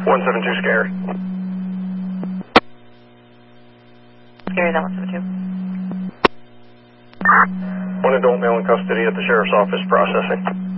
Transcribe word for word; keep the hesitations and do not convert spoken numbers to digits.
one seven two Scary. Scary, that one seven two. One adult male in custody at the sheriff's office processing.